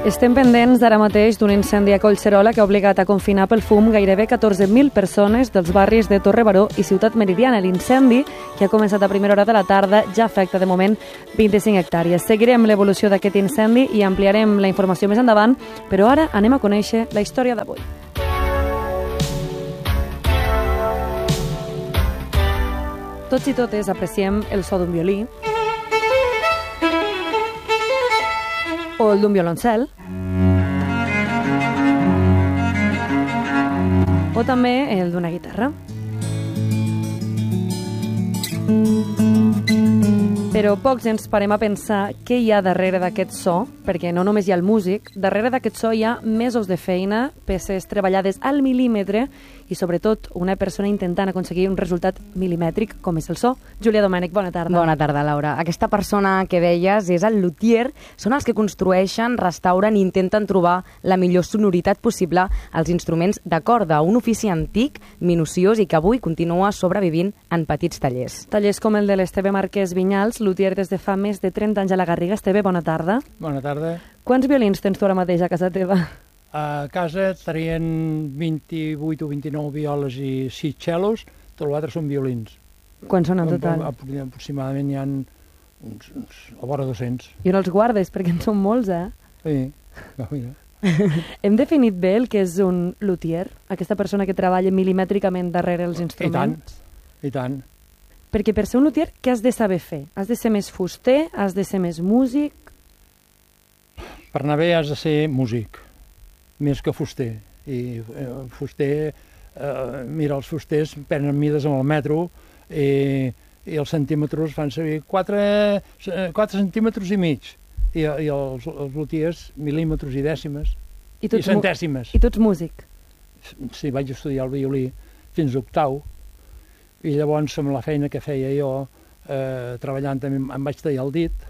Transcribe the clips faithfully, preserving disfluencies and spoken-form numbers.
Estem pendents d'ara mateix d'un incendi a Collserola que ha obligat a confinar pel fum gairebé catorze mil persones dels barris de Torre Baró i Ciutat Meridiana. L'incendi, que ha començat a primera hora de la tarda, ja afecta de moment vint-i-cinc hectàrees. Seguirem l'evolució d'aquest incendi i ampliarem la informació més endavant, però ara anem a conèixer la història d'avui. Tots i totes apreciem el so d'un violí o el d'un violoncel, o també el d'una guitarra. Però pocs ens parem a pensar què hi ha darrere d'aquest so, perquè no només hi ha el músic, darrere d'aquest so hi ha mesos de feina, peces treballades al mil·límetre i, sobretot, una persona intentant aconseguir un resultat milimètric, com és el so. Júlia Domènech, bona tarda. Bona tarda, Laura. Aquesta persona que deies és el luthier. Són els que construeixen, restauren i intenten trobar la millor sonoritat possible als instruments de corda, un ofici antic, minuciós i que avui continua sobrevivint en petits tallers. Tallers com el de l'Esteve Marquès Vinyals, luthier des de fa més de trenta anys a la Garriga. Esteve, bona tarda. Bona tarda. Quants violins tens tu ara mateix a casa teva? A casa tenien vint-i-vuit o vint-i-nou violes i sis cellos, tot l'altre són violins. Quants són en total? Aproximadament hi ha uns, uns a vora dos-cents. I on els guardes? Perquè en són molts, eh? Sí, no, mira. Hem definit bé el que és un luthier? Aquesta persona que treballa milimètricament darrere els instruments? I tant, i tant. Perquè per ser un luthier, què has de saber fer? Has de ser més fuster? Has de ser més músic? Per anar bé has de ser músic, més que fuster. I eh, fuster, eh, mira, els fusters prenen mides amb el metro i, i els centímetres fan servir quatre centímetres i mig. I, i els, els luthiers, mil·límetres i dècimes i, i centèsimes. I tu ets músic? Sí, vaig estudiar el violí fins octau i llavors amb la feina que feia jo, eh, treballant també em vaig tallar el dit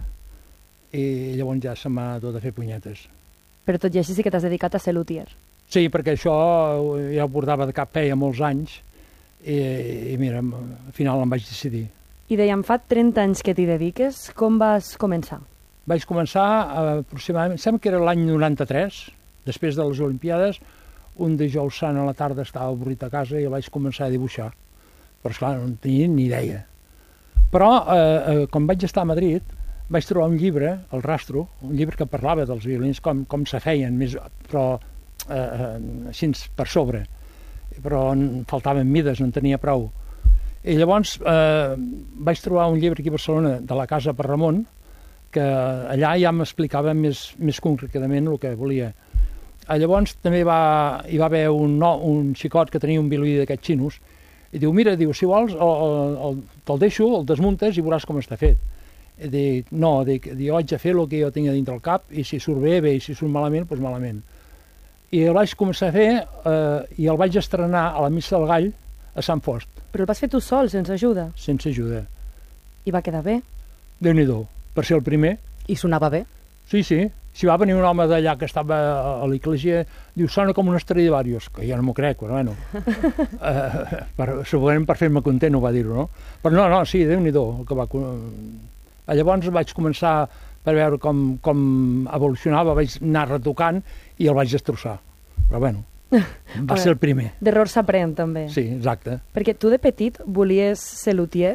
i llavors ja se m'ha tot a fer punyetes. Però tot i així sí que t'has dedicat a ser luthier. Sí, perquè això ja ho portava de cap feia molts anys i, i mira, al final em vaig decidir. I dèiem, fa trenta anys que t'hi dediques, com vas començar? Vaig començar aproximadament, sembla que era l'any noranta-tres, després de les Olimpiades, un dijous sant a la tarda estava avorrit a casa i vaig començar a dibuixar. Però esclar, no en tenia ni idea. Però, eh, quan vaig estar a Madrid, vaig trobar un llibre, el Rastro, un llibre que parlava dels violins, com, com se feien, més, però eh, així per sobre. Però faltaven mides, no en tenia prou. I llavors eh, vaig trobar un llibre aquí a Barcelona, de la Casa per Ramon, que allà ja m'explicava més, més concretament el que volia. Eh, llavors també va, hi va haver un, no, un xicot que tenia un violí d'aquests xinos, i diu, mira, diu, si vols, el, el, te'l deixo, el desmuntes i veuràs com està fet. I dic, no, dic, jo haig de fer el que jo tinc dintre el cap i si surt bé, bé, i si surt malament, doncs malament. I el vaig començar a fer eh, i el vaig estrenar a la Missa del Gall a Sant Fost. Però el vas fer tu sol, sense ajuda? Sense ajuda. I va quedar bé? Déu-n'hi-do, per ser el primer. I sonava bé? Sí, sí. Si va venir un home d'allà que estava a l'església, diu, sona com un Stradivarius, que jo no m'ho crec, però bueno. eh, per, segurament per fer-me content ho va dir-ho, no? Però no, no, sí, Déu-n'hi-do, el que va... Llavors vaig començar per veure com, com evolucionava, vaig anar retocant i el vaig destrossar. Però bueno, va ser el primer. D'errors s'aprèn, també. Sí, exacte. Perquè tu de petit volies ser luthier?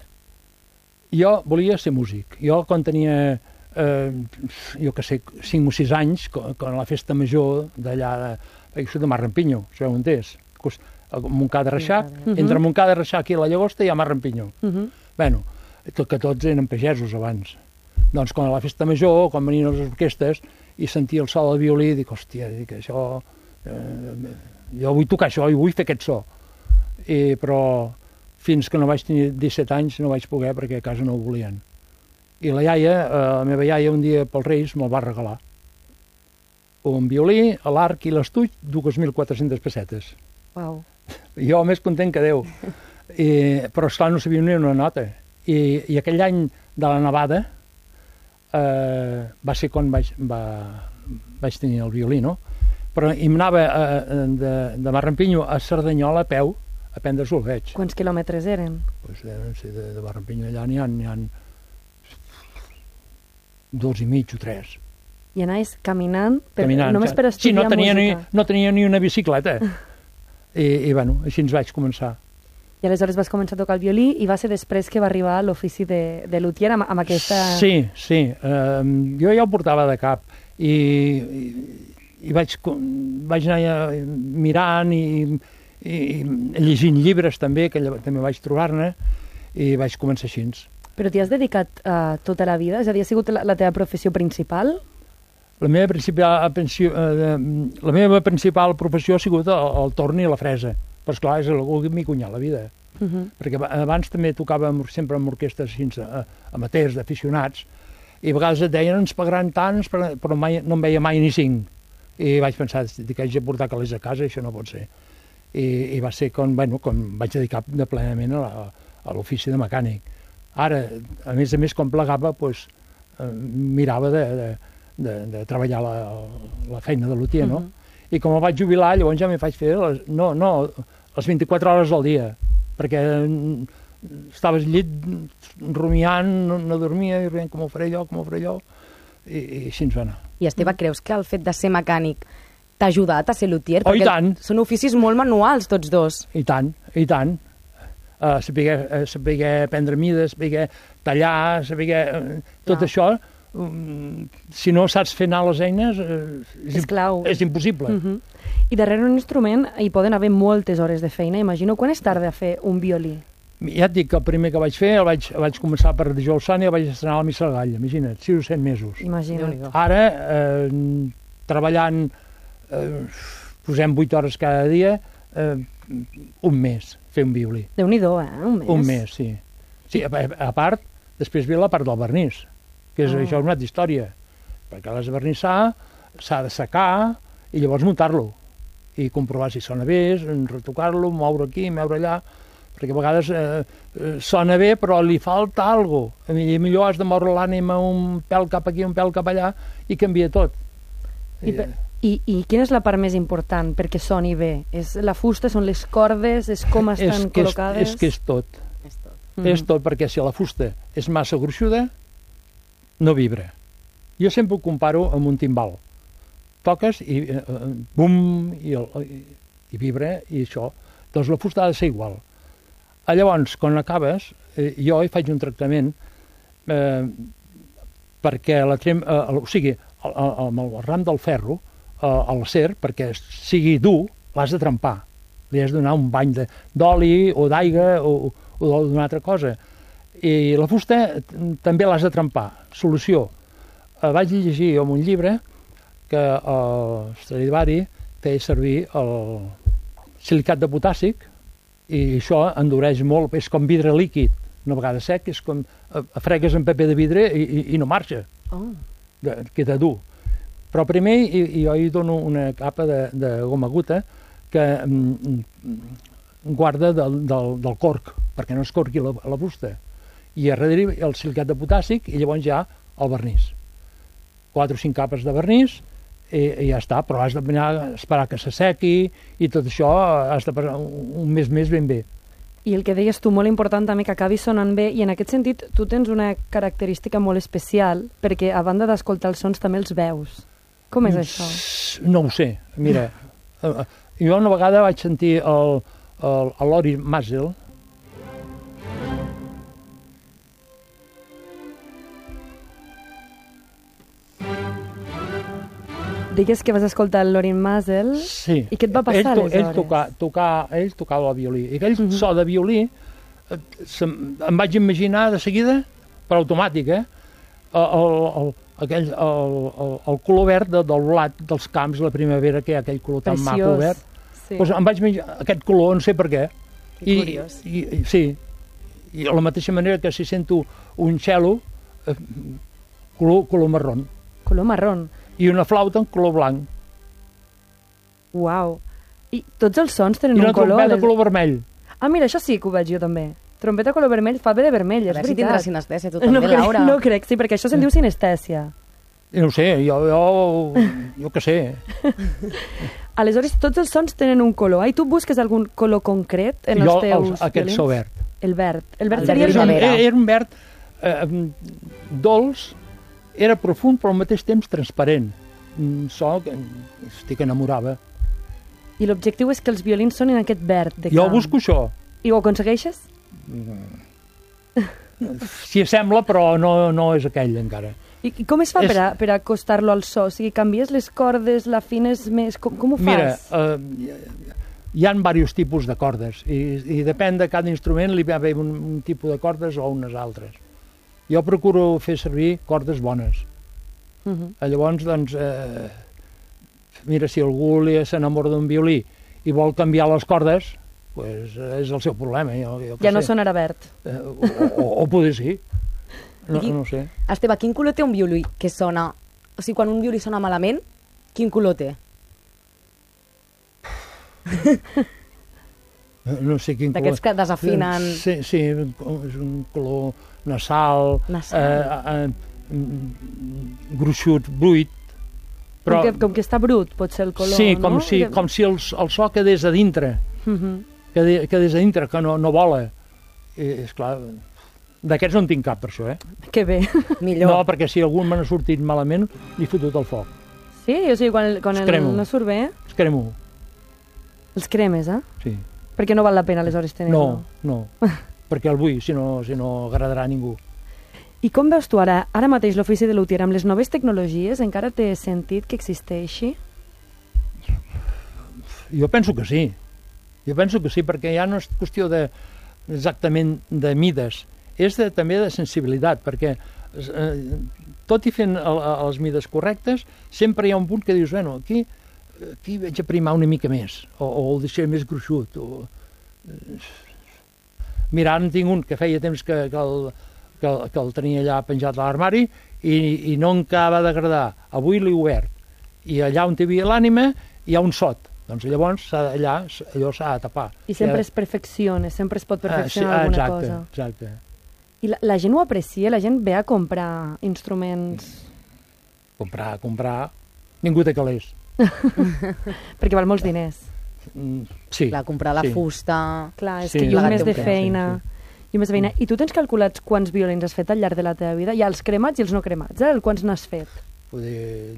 Jo volia ser músic. Jo quan tenia, eh, jo que sé, cinc o sis anys, quan a la festa major d'allà, de, de Marrampinyo, sabeu on és? Montcada de Reixac, uh -huh. Entre Montcada de Reixac i la Llagosta hi ha Marrampinyo. Uh -huh. Bueno, que tots eren pagesos abans. Doncs quan a la festa major, quan venien les orquestes i sentia el so del violí, dic, hòstia, dic, això, eh, jo vull tocar això i vull fer aquest so. I, però fins que no vaig tenir disset anys no vaig poder perquè a casa no ho volien. I la iaia, eh, la meva iaia, un dia pels Reis me'l va regalar. Un violí, l'arc i l'estuig, dos mil quatre-centes pessetes. Uau. Jo més content que Déu. I, però esclar, no sabia ni una nota. I, i aquell any de la nevada eh, va ser quan vaig, va, vaig tenir el violí, no? Però hi anava eh, de, de Marrampinyo a Cerdanyola a peu a prendre solfeig. Quants quilòmetres eren? Pues, eh, sí, de, de Marrampinyo allà n'hi ha, n'hi ha dos i mig o tres. I anaves caminant, per, caminant. només per estudiar sí, no tenia música. Ni, no tenia ni una bicicleta. I, I, bueno, així ens vaig començar. I aleshores vas començar a tocar el violí i va ser després que va arribar a l'ofici de, de luthier amb, amb aquesta... Sí, sí. Uh, jo ja ho portava de cap i, i, i vaig, vaig anar mirant i, i llegint llibres també, que també vaig trobar-ne, i vaig començar així. Però t'hi has dedicat uh, tota la vida? És a dir, ha sigut la, la teva professió principal? La meva principal, uh, la meva principal professió ha sigut el, el torn i la fresa. Però, esclar, és el que m'hi cunyat la vida. Uh -huh. Perquè abans també tocava sempre amb orquestres amateurs, d'aficionats, i a vegades et deien ens pagaran tants, però mai, no em veia mai ni cinc. I vaig pensar que haig de portar calés a casa, això no pot ser. I, i va ser com, bueno, com vaig dedicar de plenament a l'ofici de mecànic. Ara, a més a més, com plegava, doncs, eh, mirava de, de, de, de treballar la, la feina de luthier, no? Uh -huh. I com em vaig jubilar, llavors ja m'hi faig fer les, no, no, les vint-i-quatre hores al dia, perquè estaves al llit rumiant, no, no dormia, i rient, com ho faré jo, com ho faré jo, i, i així ens va anar. I Esteve, creus que el fet de ser mecànic t'ha ajudat a ser luthier? Oh, i tant! Són oficis molt manuals, tots dos. I tant, i tant. Uh, saber, uh, saber prendre mides, saber tallar, saber... Uh, tot ah. això... Um, si no saps fer anar les eines eh, és, és clau. És impossible. Uh -huh. I darrere un instrument hi poden haver moltes hores de feina, imagino. Quan es tarda a fer un violí? Ja et dic que el primer que vaig fer el vaig, vaig començar per dijous sant i el vaig estrenar a la Missa del Gall, imagina't, sis o set mesos. Imagina't. Ara eh, treballant eh, posem vuit hores cada dia, eh, un mes fer un violí. Déu-n'hi-do, eh? Un mes. Un mes, sí, sí a, a part, després ve la part del vernís, que és, oh. això és una altra història, perquè l'has de vernissar, s'ha de secar i llavors muntar-lo i comprovar si sona bé, retocar-lo, moure aquí, moure allà, perquè a vegades eh, sona bé però li falta alguna cosa, i millor has de moure l'ànima un pèl cap aquí, un pèl cap allà i canvia tot. I, per, i, i quina és la part més important perquè soni bé? És la fusta, són les cordes, és com estan és que col·locades? És, és que és tot. És tot. Mm -hmm. És tot, perquè si la fusta és massa gruixuda no vibra. Jo sempre ho comparo amb un timbal. Toques i eh, bum, i, el, i, i vibra, i això. Doncs la fusta ha de ser igual. Ah, llavors, quan acabes, eh, jo hi faig un tractament eh, perquè la trem, eh, o sigui, amb el, el ram del ferro, eh, a l'acer, perquè sigui dur, l'has de trempar. Li has de donar un bany d'oli o d'aigua o, o d'una altra cosa. I la fusta també l'has de trempar. Solució. Eh, vaig llegir en un llibre que el Stradivari feia servir el silicat de potàssic i això endureix molt, és com vidre líquid. Una vegada sec, és com fregues en paper de vidre i, i, i no marxa. Oh. De, queda dur. Però primer i, i jo hi dono una capa de, de goma guta que mm, guarda del, del, del corc, perquè no es corqui la, la fusta. I a darrere el silicat de potàssic i llavors ja el vernís. Quatre o cinc capes de vernís i, i ja està, però has de esperar que s'assequi i tot això has de passar un, un mes més ben bé. I el que deies tu, molt important també que acabi sonant bé, i en aquest sentit tu tens una característica molt especial perquè a banda d'escoltar els sons també els veus. Com és això? No ho sé, mira, jo una vegada vaig sentir el, el, el Lori Mazel. Digues que vas escoltar el Lorin Mazel, sí. I què et va passar ell, aleshores? Ell, toca, toca, ell tocava el violí, i aquell uh -huh. so de violí eh, em vaig imaginar de seguida, per automàtic, eh? El, el, aquell, el, el, el color verd de, del blat dels camps, la primavera, que hi ha aquell color tan Preciós. maco verd. Sí. Pues em vaig imaginar aquest color, no sé per què. Que I, curiós. I, i, sí, i de la mateixa manera que si sento un cello, eh, color, color marrón. Color marrón. I una flauta en color blanc. Uau. I tots els sons tenen I un una color... trompeta les... color vermell. Ah, mira, això sí que ho veig jo també. Trompeta color vermell fa bé de vermell, és a veure si veritat. tindràs sinestèsia, tu també, no crec, Laura. No crec, sí, perquè això se'n diu sinestèsia. No ho sé, jo, jo, jo què sé. Aleshores, tots els sons tenen un color. I tu busques algun color concret en jo, els teus els, aquest violins? so verd. El verd. El verd El seria verd el primavera. Era un verd eh, dolç, era profund però al mateix temps transparent. Un so que estic enamorada. I l'objectiu és que els violins sonin aquest verd de camp. Jo busco això. I ho aconsegueixes? S'hi assembla, però no, no és aquell encara. I, i com es fa És... per, a, per acostar-lo al so? O sigui, canvies les cordes, l'afines més... Com, com ho fas? Mira, eh, hi ha diversos tipus de cordes i, i depèn de cada instrument li va haver un, un tipus de cordes o unes altres. Jo procuro fer servir cordes bones. Uh -huh. Llavors, doncs, eh, mira, si algú li s'enamora d'un violí i vol canviar les cordes, pues, és el seu problema. Jo, jo ja sé. no sonarà verd. Eh, o, o, o poder sí. No, I, no sé. Esteve, quin color té un violí que sona... O sigui, quan un violí sona malament, quin color té? No sé quin color... D'aquests que desafinen... Sí, sí, és un color nasal, Nasal. Eh, eh, gruixut, buit. Però... Com, que, com que està brut, pot ser el color, sí, no? com si, que... com si el, el so quedés a dintre. Uh -huh. quedés, quedés a dintre, que no, no vola. I, esclar, d'aquests no en tinc cap, per això, eh? Que bé. Millor. No, perquè si algun me n'ha sortit malament, li he fotut el foc. Sí? O sigui, quan, el, quan el no surt bé... Es cremo. Els cremes, eh? Sí. Perquè no val la pena, aleshores, tenir-lo. No, no. Perquè el vull, si no, si no agradarà a ningú. I com veus tu ara, ara mateix l'ofici de luthier amb les noves tecnologies encara té sentit que existeixi? Jo penso que sí. Jo penso que sí, perquè ja no és qüestió de, exactament de mides, és de, també de sensibilitat, perquè eh, tot i fent el, les mides correctes, sempre hi ha un punt que dius, bueno, aquí, aquí vaig a primar una mica més, o, o el deixaré més gruixut. O... Mira, ara en tinc un que feia temps que, que el que, que el tenia allà penjat a l'armari i, i no em acaba d'agradar. Avui l'he obert. I allà on hi havia l'ànima hi ha un sot. Doncs llavors allà allò s'ha de tapar. I sempre I, es perfecciona, sempre es pot perfeccionar ah, sí, alguna exacte, cosa. Exacte. I la, la gent ho aprecia? La gent ve a comprar instruments? Comprar, comprar... Ningú té calés. Perquè val molts diners. Mm, sí. Clar, comprar la sí. fusta... Clar, és sí, que hi ha un mes de temps, feina... sí, sí. I més feina. I tu tens calculats quants violins has fet al llarg de la teva vida? Hi ha els cremats i els no cremats, eh? Quants n'has fet? Poder...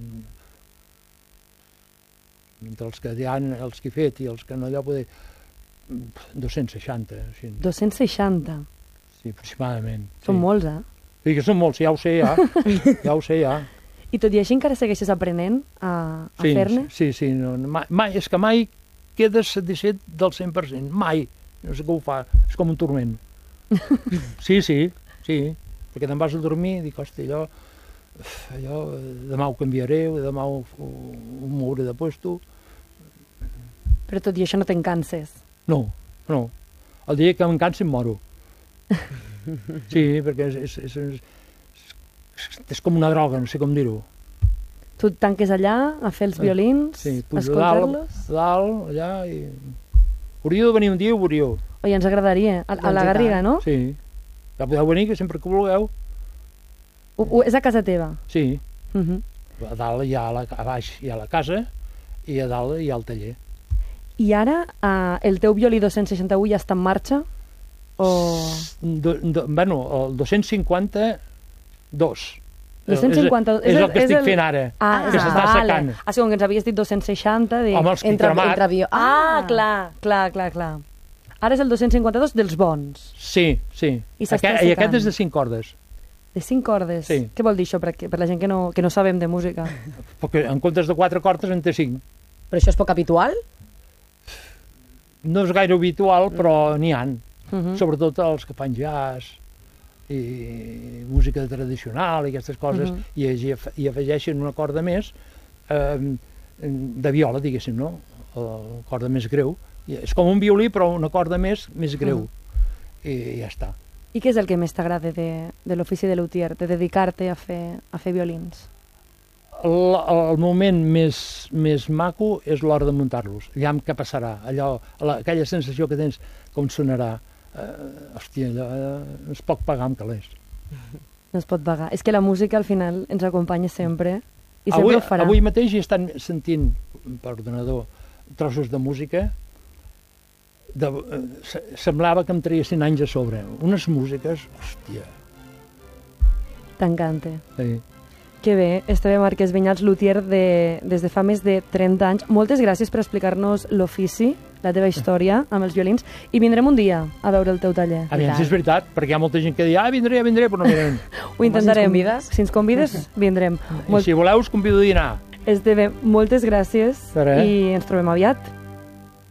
Entre els que hi ha, els que he fet i els que no, allò poder... dos-cents seixanta. Així. dos-cents seixanta? Sí, aproximadament. Són sí. molts, eh? Sí, que són molts, ja ho sé, ja. Ja ho sé, ja. I tot i així encara segueixes aprenent a, a sí, fer-ne? Sí, sí, no, mai, mai, és que mai quedes satisfet del cent per cent, mai. No sé com ho fa, és com un turment. Sí, sí, sí, perquè te'n vas a dormir i dic, hosti, allò, allò, demà ho canviaré, demà ho, ho, ho m'hauré de puesto. Però tot i això no te'n canses? No, no. El dia que em cansi em moro. Sí, perquè és, és, és, és, és com una droga, no sé com dir-ho. Tu et tanques allà a fer els violins, sí, a escoltar-los? Dalt, dalt, allà, i... Hauríeu de venir un dia, ho veuríeu. Oi, ens agradaria. A, a la Garriga, no? Sí. Ja podeu venir, que sempre que vulgueu. U, u, és a casa teva? Sí. Uh -huh. A dalt hi ha la, a baix hi ha la casa i a dalt hi ha el taller. I ara eh, el teu violí dos-cents seixanta-u ja està en marxa? O... Do, do, bueno, el dos-cents cinquanta-dos. dos-cents cinquanta... És, és, és el que estic el... fent ara, ah, que s'està vale. secant. Ah, segon que ens havies dit dos-cents seixanta... Dic... Home, els que he entre, cremat... entre bio... Ah, ah, clar, clar, clar, clar. Ara és el dos-cents cinquanta-dos dels bons. Sí, sí. I, aquest, I aquest és de cinc cordes. De cinc cordes? Sí. Què vol dir això per, per la gent que no, que no sabem de música? Perquè en comptes de quatre cordes en té cinc. Però això és poc habitual? No és gaire habitual, però n'hi ha. Uh -huh. Sobretot els que fan jazz i música tradicional i aquestes coses, uh -huh. i, i afegeixen una corda més eh, de viola, diguéssim, no? La corda més greu. I és com un violí, però una corda més, més greu. Uh -huh. I ja està. I què és el que més t'agrada de, de l'ofici de luthier, de dedicar-te a fer, a fer violins? El, el moment més, més maco és l'hora de muntar-los. Allà què passarà, allò, la, aquella sensació que tens, com sonarà. Uh, hòstia, allò uh, no es pot pagar amb calés. No es pot pagar. És que la música al final ens acompanya sempre i sempre avui, ho farà. Avui mateix hi estan sentint per ordenador trossos de música de, uh, semblava que em traiessin anys a sobre. Unes músiques, hòstia. T'encanta. Sí. Que bé, Esteve Márquez Vinyals, luthier de, des de fa més de trenta anys. Moltes gràcies per explicar-nos l'ofici, la teva història amb els violins, i vindrem un dia a veure el teu taller. Aviam, si és veritat, perquè hi ha molta gent que diu, ah, vindré, ja vindré, però no vindrem. Ho intentarem. Home, si ens convides? Si ens convides, vindrem. I si voleu, us convido a dinar. Esteve, moltes gràcies Per, eh? i ens trobem aviat.